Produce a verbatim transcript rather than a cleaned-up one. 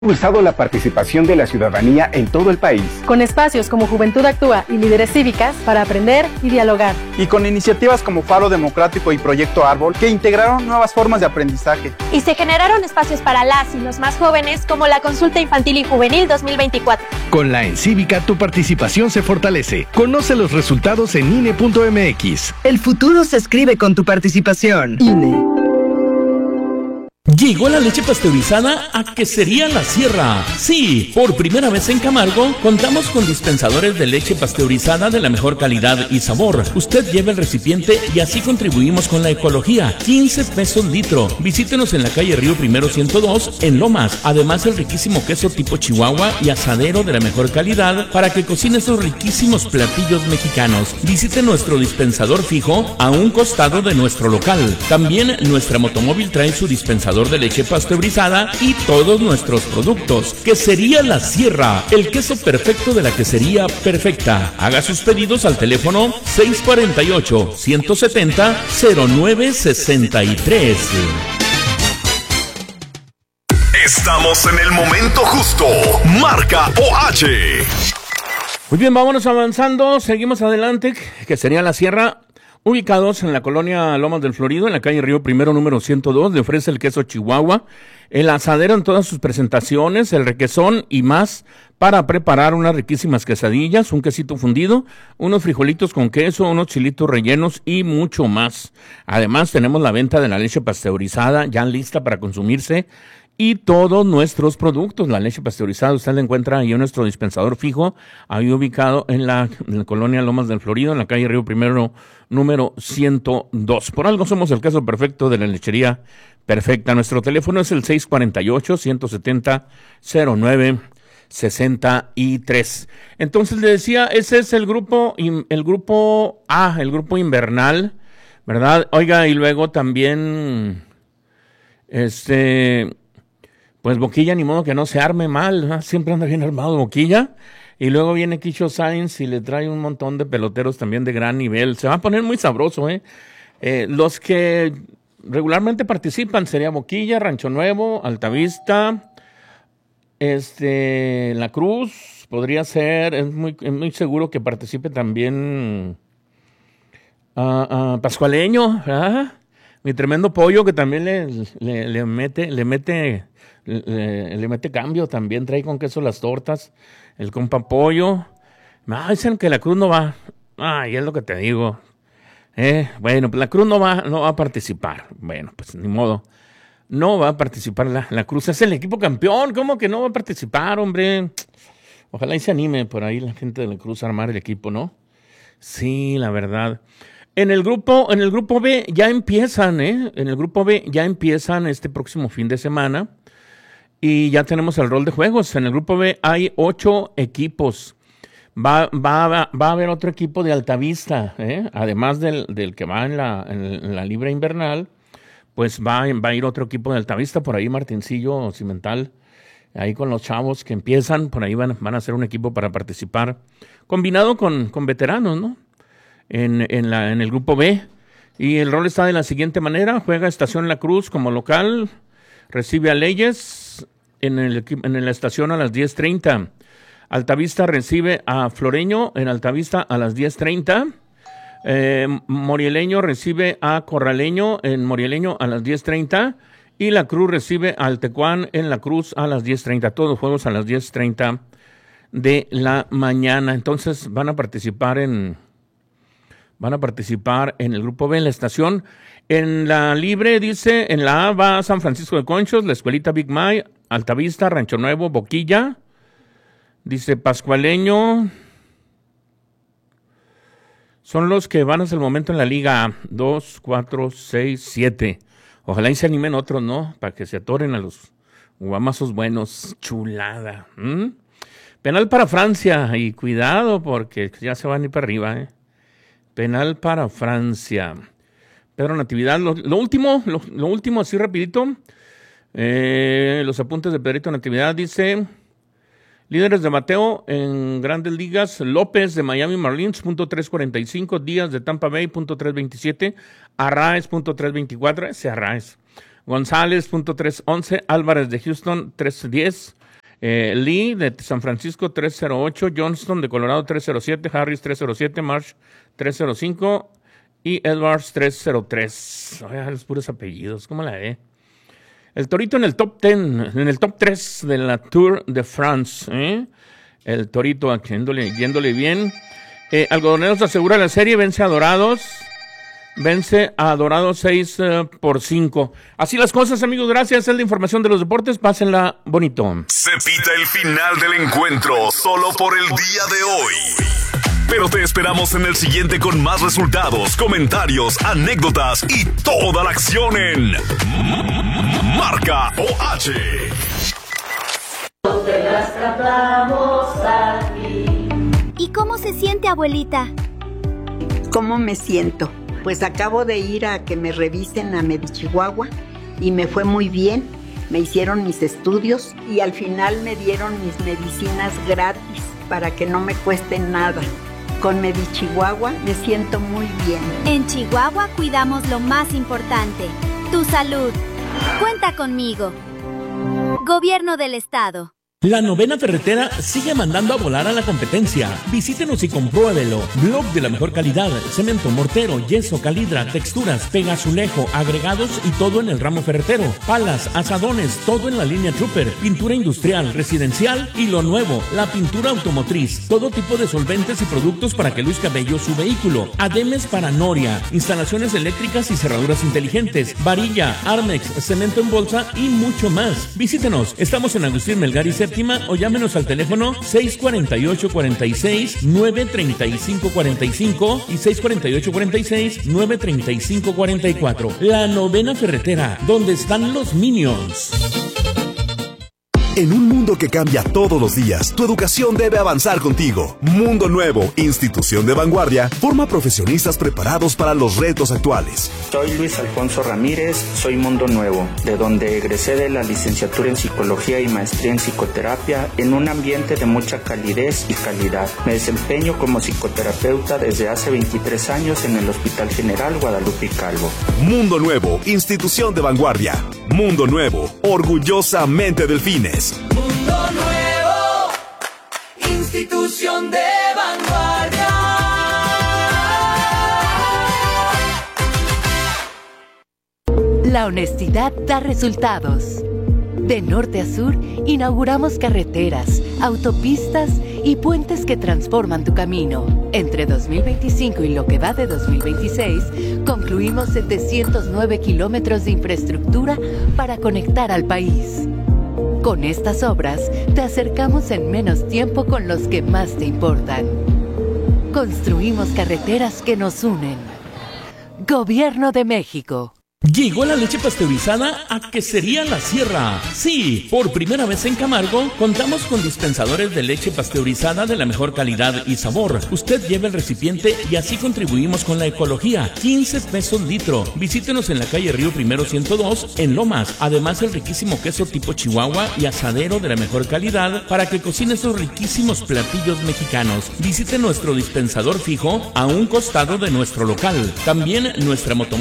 impulsado la participación de la ciudadanía en todo el país. Con espacios como Juventud Actúa y Líderes Cívicas para aprender y dialogar. Y con iniciativas como Faro Democrático y Proyecto Árbol que integraron nuevas formas de aprendizaje. Y se generaron espacios para las y los más jóvenes como la Consulta Infantil y Juvenil dos mil veinticuatro. Con la Encívica tu participación se fortalece. Conoce los resultados en I N E punto M X. El futuro se escribe con tu participación. I N E. Llegó la leche pasteurizada a Quesería La Sierra. Sí, por primera vez en Camargo contamos con dispensadores de leche pasteurizada de la mejor calidad y sabor. Usted lleva el recipiente y así contribuimos con la ecología. quince pesos litro. Visítenos en la calle Río Primero ciento dos en Lomas. Además el riquísimo queso tipo Chihuahua y asadero de la mejor calidad para que cocine esos riquísimos platillos mexicanos. Visite nuestro dispensador fijo a un costado de nuestro local. También nuestra motomóvil trae su dispensador de leche pasteurizada y todos nuestros productos. Quesería La Sierra, el queso perfecto de la quesería perfecta. Haga sus pedidos al teléfono seis cuatro ocho, uno siete cero, cero nueve seis tres. Estamos en el momento justo. Marca O H. Muy bien, vámonos avanzando. Seguimos adelante. Quesería La Sierra, ubicados en la colonia Lomas del Florido, en la calle Río Primero número ciento dos, le ofrece el queso Chihuahua, el asadero en todas sus presentaciones, el requesón y más para preparar unas riquísimas quesadillas, un quesito fundido, unos frijolitos con queso, unos chilitos rellenos y mucho más. Además tenemos la venta de la leche pasteurizada ya lista para consumirse y todos nuestros productos. La leche pasteurizada usted la encuentra ahí en nuestro dispensador fijo, ahí ubicado en la, en la colonia Lomas del Florido, en la calle Río Primero número ciento dos. Por algo somos el queso perfecto de la lechería perfecta. Nuestro teléfono es el seis cuatro ocho, uno siete cero, cero nueve seis tres. Entonces le decía, ese es el grupo, el grupo A, el grupo invernal, ¿verdad? Oiga, y luego también, este... pues Boquilla, ni modo que no se arme mal, ¿no? Siempre anda bien armado Boquilla. Y luego viene Quicho Sainz y le trae un montón de peloteros también de gran nivel. Se va a poner muy sabroso, ¿eh? eh los que regularmente participan sería Boquilla, Rancho Nuevo, Altavista, este, La Cruz, podría ser, es muy, es muy seguro que participe también uh, uh, Pascualeño, ¿verdad? Mi tremendo pollo que también le, le, le mete, le mete... Le, le mete cambio también, trae con queso las tortas, el compa pollo. Ah, dicen que la Cruz no va. Ay, es lo que te digo. Eh, bueno, pues la Cruz no va, no va a participar. Bueno, pues ni modo. No va a participar la, la Cruz. Es el equipo campeón. ¿Cómo que no va a participar, hombre? Ojalá y se anime por ahí la gente de la Cruz a armar el equipo, ¿no? Sí, la verdad. En el grupo, en el grupo B ya empiezan, ¿eh? En el grupo B ya empiezan este próximo fin de semana. Y ya tenemos el rol de juegos. En el grupo B hay ocho equipos. Va, va, va, va a haber otro equipo de Altavista, ¿eh? Además del, del que va en la, en la libre invernal, pues va, va a ir otro equipo de Altavista. Por ahí Martincillo Cimental, ahí con los chavos que empiezan, por ahí van, van a hacer un equipo para participar, combinado con, con veteranos, ¿no? En, en, la, en el grupo B. Y el rol está de la siguiente manera. Juega Estación La Cruz como local, recibe a Leyes en, el, en la estación a las diez treinta. Altavista recibe a Floreño en Altavista a las diez treinta. Eh, Morieleño recibe a Corraleño en Morieleño a las diez treinta. Y La Cruz recibe al Tecuán en La Cruz a las diez treinta. Todos juegos a las diez treinta de la mañana. Entonces van a participar en... Van a participar en el grupo B, en la estación. En la libre, dice, en la A va San Francisco de Conchos, la Escuelita Big May, Altavista, Rancho Nuevo, Boquilla. Dice Pascualeño. Son los que van hasta el momento en la Liga A. dos, cuatro, seis, siete. Ojalá y se animen otros, ¿no? Para que se atoren a los guamazos buenos. Chulada. ¿Mm? Penal para Francia. Y cuidado porque ya se van a ir para arriba, ¿eh? Penal para Francia. Pedro Natividad, lo, lo último, lo, lo último, así rapidito, eh, los apuntes de Pedrito Natividad, dice, líderes de Mateo en Grandes Ligas, López de Miami Marlins, punto tres cuarenta y cinco, Díaz de Tampa Bay, punto tres veintisiete, Arraez, punto tres veinticuatro, ese Arraez, González, punto tres once, Álvarez de Houston, tres diez, Eh, Lee de San Francisco tres cero ocho, Johnston de Colorado tres cero siete, Harris tres cero siete, Marsh tres cero cinco y Edwards tres cero tres. Ay, los puros apellidos, ¿cómo la ve? El Torito en el top diez, en el top tres de la Tour de France. ¿eh? El Torito yéndole, yéndole bien. Eh, Algodoneros asegura la serie, vence a Dorados. Vence a Dorados seis uh, por cinco. Así las cosas, amigos. Gracias. Es la información de los deportes. Pásenla bonito. Se pita el final del encuentro solo por el día de hoy. Pero te esperamos en el siguiente con más resultados, comentarios, anécdotas y toda la acción en Marca O H. ¿Y cómo se siente, abuelita? ¿Cómo me siento? Pues acabo de ir a que me revisen a Medichihuahua y me fue muy bien. Me hicieron mis estudios y al final me dieron mis medicinas gratis para que no me cuesten nada. Con Medichihuahua me siento muy bien. En Chihuahua cuidamos lo más importante, tu salud. Cuenta conmigo. Gobierno del Estado. La Novena Ferretera sigue mandando a volar a la competencia. Visítenos y compruébelo. Blog de la mejor calidad, cemento, mortero, yeso, calidra, texturas, pega, azulejo, agregados y todo en el ramo ferretero. Palas, asadones, todo en la línea Trooper. Pintura industrial, residencial y lo nuevo, la pintura automotriz. Todo tipo de solventes y productos para que luzca bello su vehículo. Ademes para Noria, instalaciones eléctricas y cerraduras inteligentes, varilla, Armex, cemento en bolsa y mucho más. Visítenos. Estamos en Agustín Melgar y Séptima o llámenos al teléfono seis cuatro ocho, cuatro seis, nueve tres cinco cuatro cinco y seis cuatro ocho, cuatro seis, nueve tres cinco cuatro cuatro. La Novena Ferretera, donde están los Minions. En un mundo que cambia todos los días, tu educación debe avanzar contigo. Mundo Nuevo, institución de vanguardia, forma profesionistas preparados para los retos actuales. Soy Luis Alfonso Ramírez, soy Mundo Nuevo, de donde egresé de la licenciatura en Psicología y maestría en Psicoterapia en un ambiente de mucha calidez y calidad. Me desempeño como psicoterapeuta desde hace veintitrés años en el Hospital General Guadalupe Calvo. Mundo Nuevo, institución de vanguardia. Mundo Nuevo, orgullosamente Delfines. Mundo Nuevo, institución de vanguardia. La honestidad da resultados. De norte a sur, inauguramos carreteras, autopistas y puentes que transforman tu camino. Entre dos mil veinticinco y lo que va de dos mil veintiséis, concluimos setecientos nueve kilómetros de infraestructura para conectar al país. Con estas obras, te acercamos en menos tiempo con los que más te importan. Construimos carreteras que nos unen. Gobierno de México. Llegó la leche pasteurizada a Quesería La Sierra. Sí, por primera vez en Camargo, contamos con dispensadores de leche pasteurizada de la mejor calidad y sabor. Usted lleva el recipiente y así contribuimos con la ecología. quince pesos litro. Visítenos en la calle Río Primero ciento dos, en Lomas. Además, el riquísimo queso tipo Chihuahua y asadero de la mejor calidad para que cocine esos riquísimos platillos mexicanos. Visite nuestro dispensador fijo a un costado de nuestro local. También nuestra moto